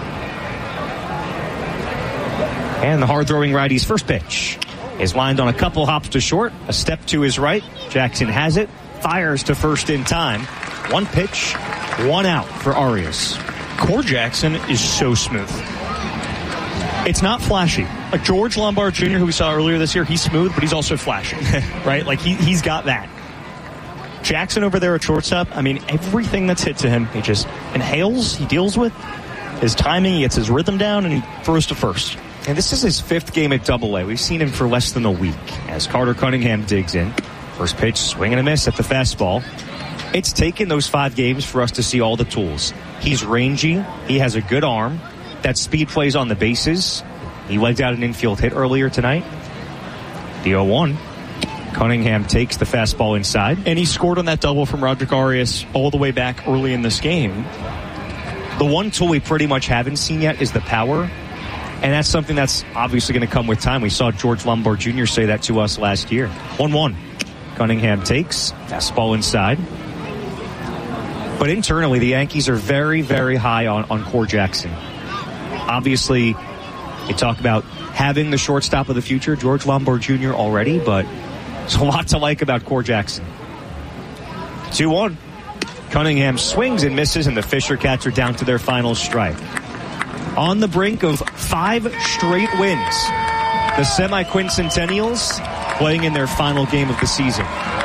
S2: And the hard-throwing righty's first pitch is lined on a couple hops to short, a step to his right. Jackson has it, fires to first in time. One pitch, one out for Arias.
S13: Core Jackson is so smooth. It's not flashy. Like George Lombard Junior, who we saw earlier this year, he's smooth, but he's also flashy, right? Like he, he's got that. Jackson over there at shortstop, I mean, everything that's hit to him, he just inhales, he deals with. His timing, he gets his rhythm down, and he throws to first.
S2: And this is his fifth game at Double A. We've seen him for less than a week as Carter Cunningham digs in. First pitch, swing and a miss at the fastball. It's taken those five games for us to see all the tools. He's rangy. He has a good arm. That speed plays on the bases. He legged out an infield hit earlier tonight. The oh one. Cunningham takes the fastball inside.
S13: And he scored on that double from Roderick Arias all the way back early in this game.
S2: The one tool we pretty much haven't seen yet is the power. And that's something that's obviously going to come with time. We saw George Lombard Junior say that to us last year. one one. Cunningham takes. Fastball inside. But internally, the Yankees are very, very high on, on Core Jackson. Obviously, they talk about having the shortstop of the future, George Lombard Junior already, but there's a lot to like about Core Jackson. two one. Cunningham swings and misses, and the Fisher Cats are down to their final strike. On the brink of five straight wins, the semi-quincentennials playing in their final game of the season.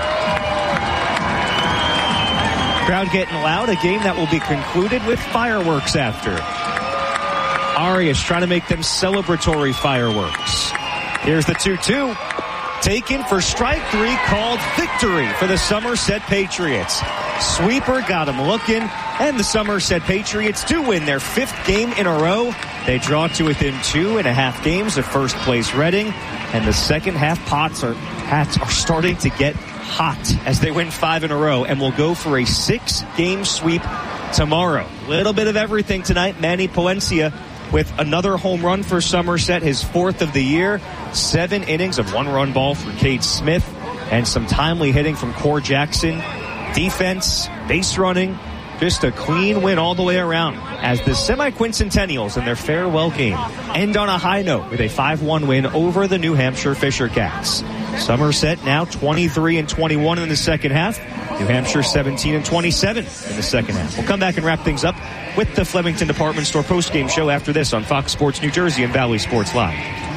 S2: Crowd getting loud, a game that will be concluded with fireworks after. Arias trying to make them celebratory fireworks. Here's the two two. Taken for strike three, called victory for the Somerset Patriots. Sweeper got him looking, and the Somerset Patriots do win their fifth game in a row. They draw to within two and a half games of first place Reading, and the second half pots are, hats are starting to get hot as they win five in a row and will go for a six-game sweep tomorrow. Little bit of everything tonight. Manny Palencia with another home run for Somerset, his fourth of the year. Seven innings of one-run ball for Cade Smith, and some timely hitting from Core Jackson. Defense, base running, just a clean win all the way around as the semi-quincentennials in their farewell game end on a high note with a five one win over the New Hampshire Fisher Cats. Somerset now twenty-three and twenty-one in the second half. New Hampshire seventeen and twenty-seven in the second half. We'll come back and wrap things up with the Flemington Department Store postgame show after this on Fox Sports New Jersey and Valley Sports Live.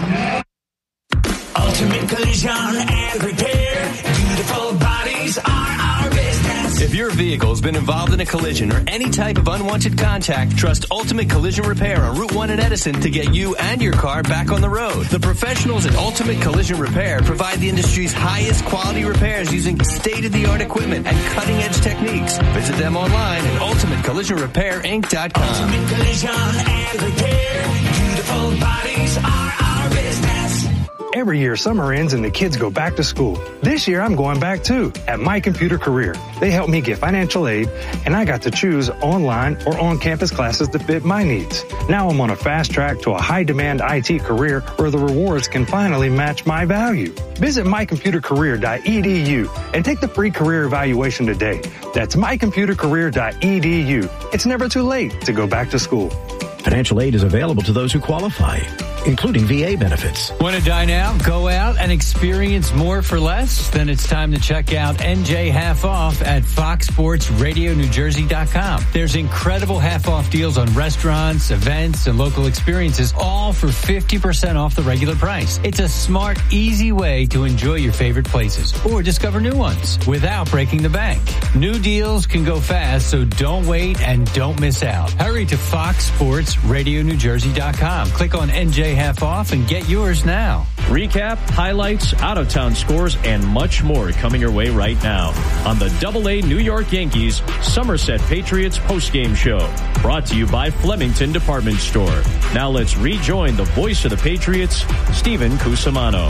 S14: Ultimate Collision and Repair. Beautiful bodies are our business.
S15: If your vehicle's been involved in a collision or any type of unwanted contact, trust Ultimate Collision Repair on Route one in Edison to get you and your car back on the road. The professionals at Ultimate Collision Repair provide the industry's highest quality repairs using state-of-the-art equipment and cutting-edge techniques. Visit them online at ultimate collision repair inc dot com.
S14: Ultimate Collision and Repair. Beautiful bodies are our business.
S8: Every year, summer ends and the kids go back to school. This year, I'm going back too, at My Computer Career. They helped me get financial aid, and I got to choose online or on-campus classes that fit my needs. Now I'm on a fast track to a high-demand I T career where the rewards can finally match my value. Visit my computer career dot e d u and take the free career evaluation today. That's my computer career dot e d u. It's never too late to go back to school.
S9: Financial aid is available to those who qualify. including V A benefits.
S10: Want to dine out, go out, and experience more for less? Then it's time to check out N J Half Off at fox sports radio new jersey dot com. There's incredible half-off deals on restaurants, events, and local experiences, all for fifty percent off the regular price. It's a smart, easy way to enjoy your favorite places or discover new ones without breaking the bank. New deals can go fast, so don't wait and don't miss out. Hurry to fox sports radio new jersey dot com. Click on N J Half Off and get yours now.
S11: Recap, highlights, out-of-town scores, and much more coming your way right now on the Double A New York Yankees Somerset Patriots postgame show. Brought to you by Flemington Department Store. Now let's rejoin the voice of the Patriots, Stephen Cusimano.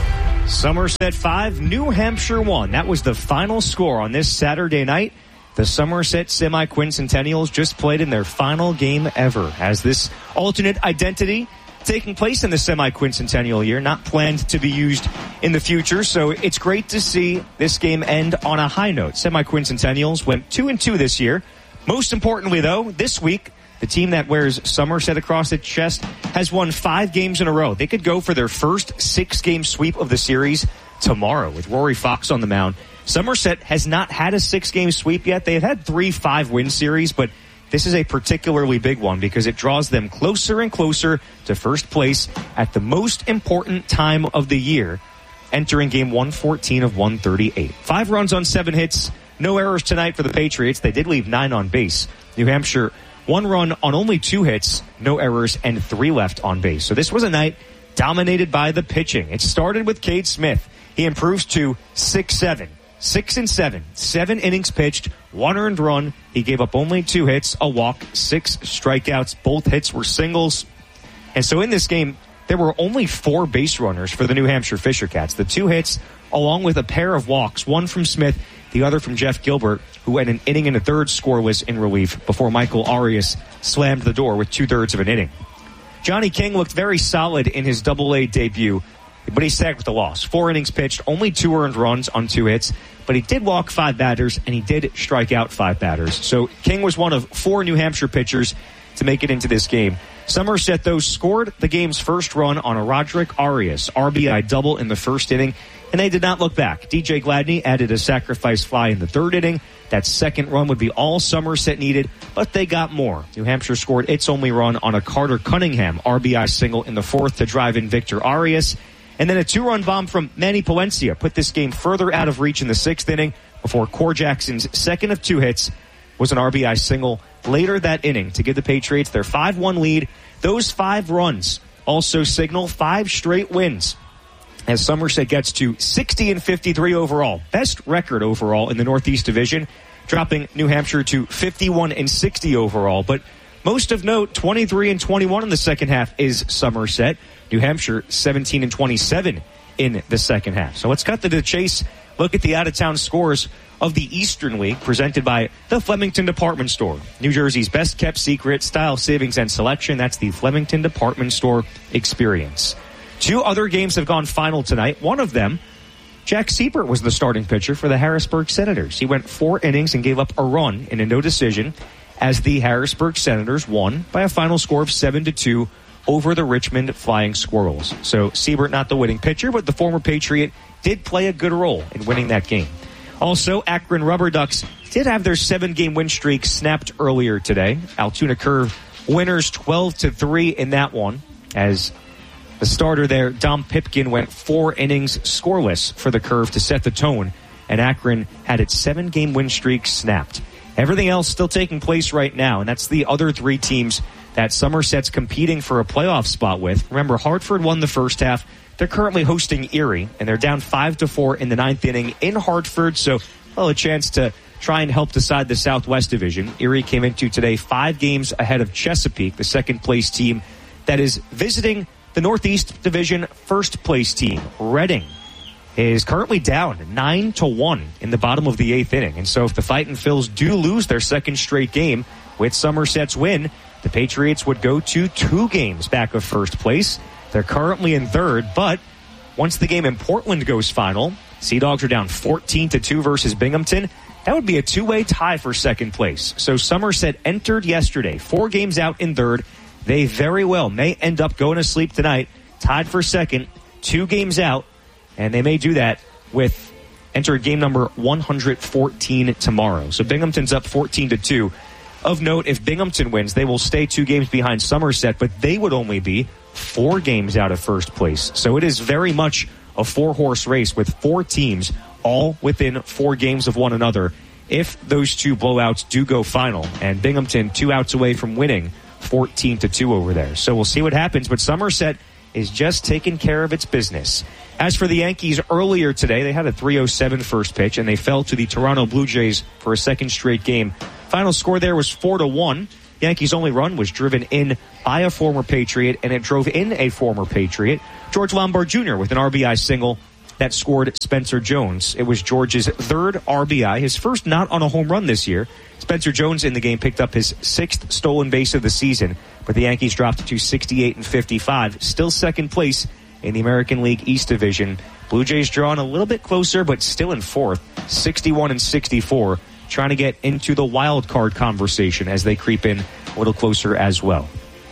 S2: Somerset five, New Hampshire one. That was the final score on this Saturday night. The Somerset Semi-Quincentennials just played in their final game ever as this alternate identity taking place in the semi-quincentennial year, not planned to be used in the future. So it's great to see this game end on a high note. Semi-Quincentennials went two and two this year. Most importantly, though, this week, the team that wears Somerset across its chest has won five games in a row. They could go for their first six-game sweep of the series tomorrow with Rory Fox on the mound. Somerset has not had a six-game sweep yet. They've had three five-win series, but this is a particularly big one because it draws them closer and closer to first place at the most important time of the year, entering game one fourteen of one thirty-eight. Five runs on seven hits, no errors tonight for the Patriots. They did leave nine on base. New Hampshire, one run on only two hits, no errors, and three left on base. So this was a night dominated by the pitching. It started with Cade Smith. He improves to six seven. Six and seven. Seven innings pitched, one earned run. He gave up only two hits, a walk, six strikeouts. Both hits were singles. And so in this game, there were only four base runners for the New Hampshire Fisher Cats. The two hits, along with a pair of walks, one from Smith, the other from Jeff Gilbert, who had an inning and a third scoreless in relief before Michael Arias slammed the door with two-thirds of an inning. Johnny King looked very solid in his Double-A debut, but he sagged with the loss. Four innings pitched, only two earned runs on two hits, but he did walk five batters, and he did strike out five batters. So King was one of four New Hampshire pitchers to make it into this game. Somerset, though, scored the game's first run on a Roderick Arias R B I double in the first inning, and they did not look back. D J Gladney added a sacrifice fly in the third inning. That second run would be all Somerset needed, but they got more. New Hampshire scored its only run on a Carter Cunningham R B I single in the fourth to drive in Victor Arias. And then a two-run bomb from Manny Palencia put this game further out of reach in the sixth inning before Core Jackson's second of two hits was an R B I single later that inning to give the Patriots their five one lead. Those five runs also signal five straight wins as Somerset gets to sixty and fifty-three overall. Best record overall in the Northeast Division, dropping New Hampshire to fifty-one and sixty overall. But most of note, twenty-three and twenty-one in the second half is Somerset. New Hampshire, seventeen and twenty-seven in the second half. So let's cut to the chase. Look at the out-of-town scores of the Eastern League presented by the Flemington Department Store. New Jersey's best-kept secret, style, savings, and selection. That's the Flemington Department Store experience. Two other games have gone final tonight. One of them, Jack Siebert was the starting pitcher for the Harrisburg Senators. He went four innings and gave up a run in a no decision as the Harrisburg Senators won by a final score of seven to two over the Richmond Flying Squirrels. So Siebert not the winning pitcher, but the former Patriot did play a good role in winning that game. Also, Akron Rubber Ducks did have their seven-game win streak snapped earlier today. Altoona Curve winners twelve to three in that one as the starter there, Dom Pipkin, went four innings scoreless for the Curve to set the tone, and Akron had its seven-game win streak snapped. Everything else still taking place right now, and that's the other three teams that Somerset's competing for a playoff spot with. Remember, Hartford won the first half. They're currently hosting Erie, and they're down five to four in the ninth inning in Hartford, so well, a chance to try and help decide the Southwest Division. Erie came into today five games ahead of Chesapeake, the second-place team that is visiting the Northeast Division first-place team. Reading is currently down nine to one in the bottom of the eighth inning. And so if the Fightin' Phils do lose their second straight game with Somerset's win, the Patriots would go to two games back of first place. They're currently in third, but once the game in Portland goes final, Sea Dogs are down fourteen to two versus Binghamton. That would be a two-way tie for second place. So Somerset entered yesterday, four games out in third. they very well may end up going to sleep tonight, tied for second, two games out, and they may do that with enter game number one hundred fourteen tomorrow. So Binghamton's up fourteen to two. Of note, if Binghamton wins, they will stay two games behind Somerset, but they would only be four games out of first place. So it is very much a four-horse race with four teams all within four games of one another if those two blowouts do go final. And Binghamton two outs away from winning fourteen to two over there. So we'll see what happens, but Somerset is just taking care of its business. As for the Yankees, earlier today, they had a three oh seven first pitch, and they fell to the Toronto Blue Jays for a second straight game. Final score there was four to one. Yankees' only run was driven in by a former Patriot, and it drove in a former Patriot, George Lombard Junior, with an R B I single that scored Spencer Jones. It was George's third R B I, his first not on a home run this year. Spencer Jones in the game picked up his sixth stolen base of the season, but the Yankees dropped to sixty-eight and fifty-five, still second place in the American League East Division. Blue Jays drawn a little bit closer, but still in fourth, sixty-one and sixty-four, trying to get into the wild card conversation as they creep in a little closer as well.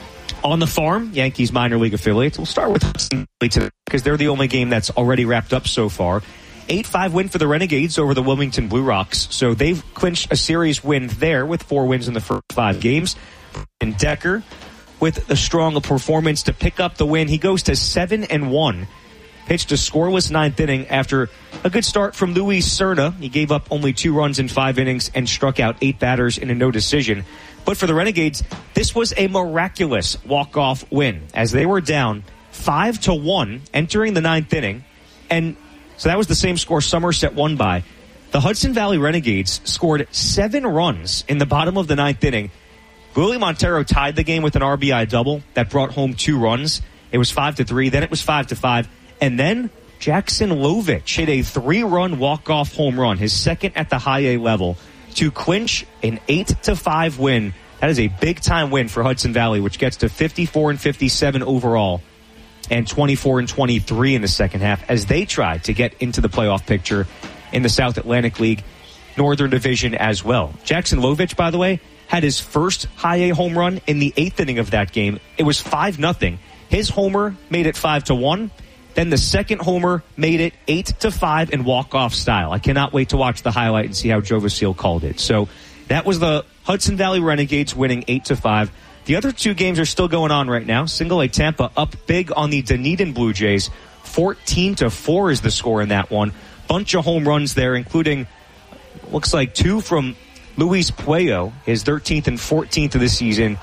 S2: On the farm, Yankees minor league affiliates. We'll start with Hudson Valley today because they're the only game that's already wrapped up so far. eight five win for the Renegades over the Wilmington Blue Rocks. So they've clinched a series win there with four wins in the first five games. And Decker, with a strong performance to pick up the win, he goes to seven and one. Pitched a scoreless ninth inning after a good start from Luis Serna. He gave up only two runs in five innings and struck out eight batters in a no decision. But for the Renegades, this was a miraculous walk-off win as they were down five to one entering the ninth inning. And so that was the same score Somerset won by. The Hudson Valley Renegades scored seven runs in the bottom of the ninth inning. Willie Montero tied the game with an R B I double that brought home two runs. It was five to three. Then it was five to five. And then Jackson Lovich hit a three-run walk-off home run, his second at the high A level, to clinch an eight to five win. That is a big-time win for Hudson Valley, which gets to fifty-four and fifty-seven overall and twenty-four and twenty-three in the second half as they tried to get into the playoff picture in the South Atlantic League Northern Division as well. Jackson Lovich, by the way, had his first high A home run in the eighth inning of that game. It was five nothing. His homer made it five to one. Then the second homer made it eight to five in walk-off style. I cannot wait to watch the highlight and see how Joe Vasile called it. So that was the Hudson Valley Renegades winning eight to five. The other two games are still going on right now. Single A Tampa up big on the Dunedin Blue Jays. fourteen to four is the score in that one. Bunch of home runs there, including looks like two from Luis Puello, his thirteenth and fourteenth of the season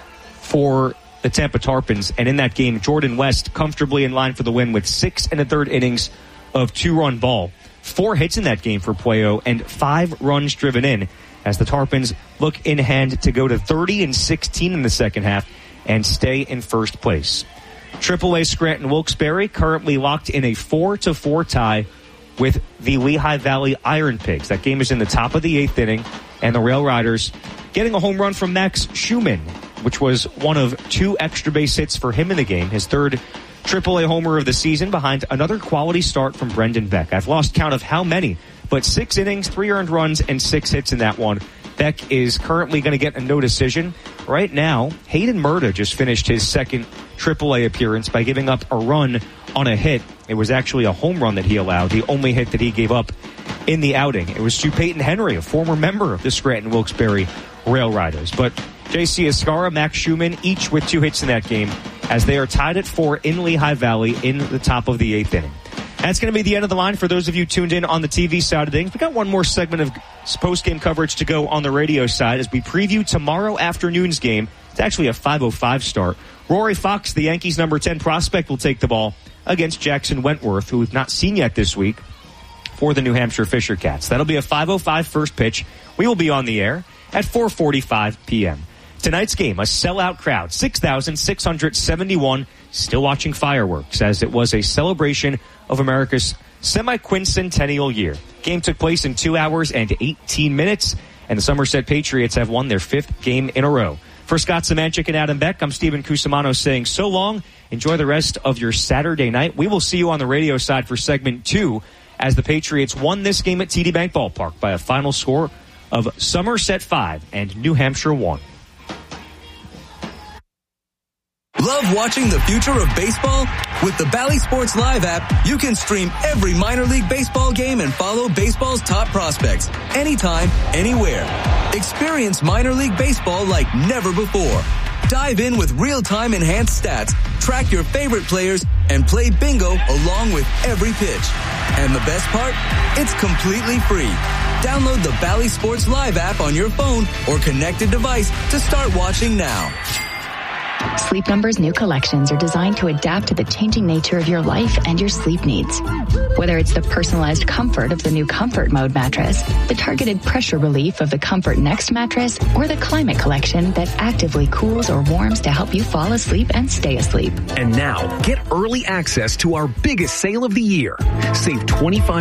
S2: for the Tampa Tarpons. And in that game, Jordan West comfortably in line for the win with six and a third innings of two-run ball. Four hits in that game for Puello and five runs driven in as the Tarpons look in hand to go to thirty and sixteen in the second half and stay in first place. triple A Scranton Wilkes-Barre currently locked in a four to four tie with the Lehigh Valley Iron Pigs. That game is in the top of the eighth inning, and the Rail Riders getting a home run from Max Schumann, which was one of two extra base hits for him in the game, his third triple A homer of the season behind another quality start from Brendan Beck. I've lost count of how many, but six innings, three earned runs, and six hits in that one. Beck is currently going to get a no decision. Right now, Hayden Murda just finished his second triple A appearance by giving up a run on a hit. It was actually a home run that he allowed, the only hit that he gave up in the outing. It was to Peyton Henry, a former member of the Scranton Wilkes-Barre Rail Riders. But J C Escara, Max Schumann, each with two hits in that game as they are tied at four in Lehigh Valley in the top of the eighth inning. That's going to be the end of the line for those of you tuned in on the T V side of things. We got one more segment of post-game coverage to go on the radio side as we preview tomorrow afternoon's game. It's actually a five oh five start. Rory Fox, the Yankees' number ten prospect, will take the ball against Jackson Wentworth, who we've not seen yet this week, for the New Hampshire Fisher Cats. That'll be a five oh five first pitch. We will be on the air at four forty-five p.m. Tonight's game, a sellout crowd, six thousand six hundred seventy-one, still watching fireworks as it was a celebration of America's semi-quincentennial year. Game took place in two hours and eighteen minutes, and the Somerset Patriots have won their fifth game in a row. For Scott Semanchik and Adam Beck, I'm Stephen Cusimano saying so long. Enjoy the rest of your Saturday night. We will see you on the radio side for segment two as the Patriots won this game at T D Bank Ballpark by a final score of Somerset five and New Hampshire one.
S9: Love watching the future of baseball? With the Bally Sports Live app, you can stream every minor league baseball game and follow baseball's top prospects anytime, anywhere. Experience minor league baseball like never before. Dive in with real-time enhanced stats, track your favorite players, and play bingo along with every pitch. And the best part? It's completely free. Download the Bally Sports Live app on your phone or connected device to start watching now.
S12: Sleep Number's new collections are designed to adapt to the changing nature of your life and your sleep needs. Whether it's the personalized comfort of the new Comfort Mode mattress, the targeted pressure relief of the Comfort Next mattress, or the Climate Collection that actively cools or warms to help you fall asleep and stay asleep.
S16: And now, get early access to our biggest sale of the year. Save twenty-five